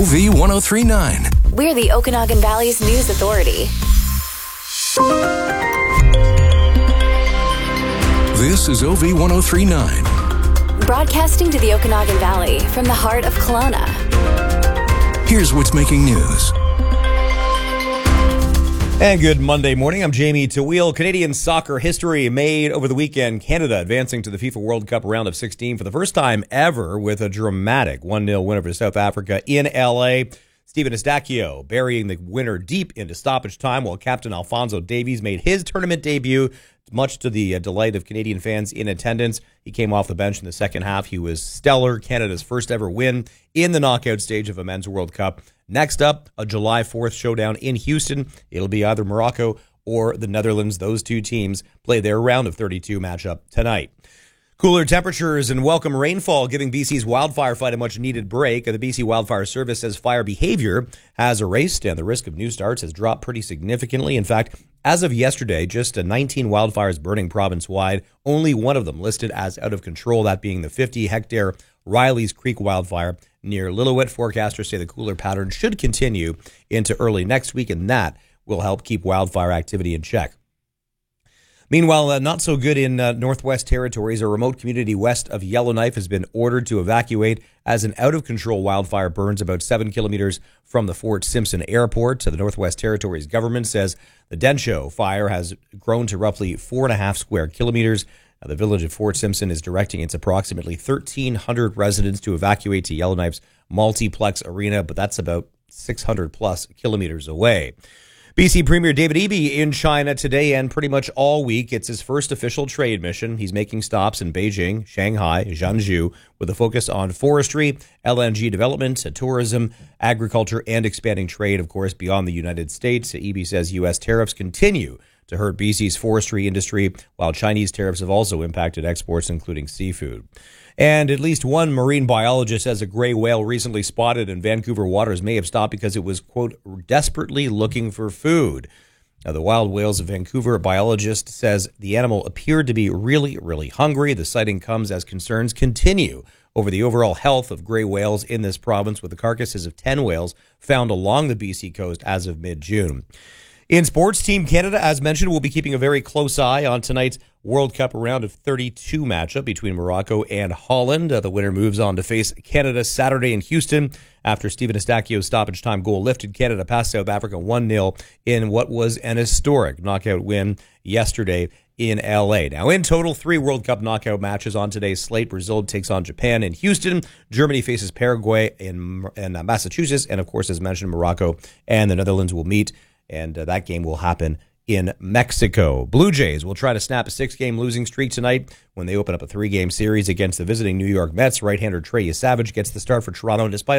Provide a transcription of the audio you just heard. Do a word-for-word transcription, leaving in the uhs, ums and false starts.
O V ten thirty-nine. We're the Okanagan Valley's news authority. This is O V ten thirty-nine. Broadcasting to the Okanagan Valley from the heart of Kelowna. Here's what's making news. And good Monday morning. I'm Jamie Tawil. Canadian soccer history made over the weekend. Canada advancing to the FIFA World Cup round of sixteen for the first time ever with a dramatic one nil win over South Africa in L A. Stephen Eustáquio burying the winner deep into stoppage time while Captain Alphonso Davies made his tournament debut, much to the delight of Canadian fans in attendance. He came off the bench in the second half. He was stellar. Canada's first ever win in the knockout stage of a Men's World Cup. Next up, a July fourth showdown in Houston. It'll be either Morocco or the Netherlands. Those two teams play their round of thirty-two matchup tonight. Cooler temperatures and welcome rainfall giving B C's wildfire fight a much-needed break. The B C Wildfire Service says fire behavior has erased and the risk of new starts has dropped pretty significantly. In fact, as of yesterday, just nineteen wildfires burning province-wide, only one of them listed as out of control, that being the fifty-hectare Riley's Creek wildfire near Lillooet. Forecasters say the cooler pattern should continue into early next week, and that will help keep wildfire activity in check. Meanwhile, uh, not so good in uh, Northwest Territories. A remote community west of Yellowknife has been ordered to evacuate as an out-of-control wildfire burns about seven kilometers from the Fort Simpson Airport. The Northwest Territories government says the Densho fire has grown to roughly four and a half square kilometers. Now, the village of Fort Simpson is directing its approximately thirteen hundred residents to evacuate to Yellowknife's multiplex arena, but that's about six hundred plus kilometers away. B C Premier David Eby in China today and pretty much all week. It's his first official trade mission. He's making stops in Beijing, Shanghai, Zhangzhou, with a focus on forestry, L N G development, tourism, agriculture, and expanding trade, of course, beyond the United States. Eby says U S tariffs continue to hurt B C's forestry industry, while Chinese tariffs have also impacted exports, including seafood. And at least one marine biologist says a gray whale recently spotted in Vancouver waters may have stopped because it was, quote, desperately looking for food. Now, the wild whales of Vancouver biologist says the animal appeared to be really, really hungry. The sighting comes as concerns continue over the overall health of gray whales in this province, with the carcasses of ten whales found along the B C coast as of mid-June. In sports, Team Canada, as mentioned, will be keeping a very close eye on tonight's World Cup round of thirty-two matchup between Morocco and Holland. Uh, the winner moves on to face Canada Saturday in Houston after Stephen Eustáquio's stoppage time goal lifted Canada past South Africa one nil in what was an historic knockout win yesterday in L A. Now, in total, three World Cup knockout matches on today's slate. Brazil takes on Japan in Houston. Germany faces Paraguay in, in uh, Massachusetts. And, of course, as mentioned, Morocco and the Netherlands will meet. And uh, that game will happen in Mexico. Blue Jays will try to snap a six-game losing streak tonight when they open up a three-game series against the visiting New York Mets. Right-hander Trey Savage gets the start for Toronto. Despite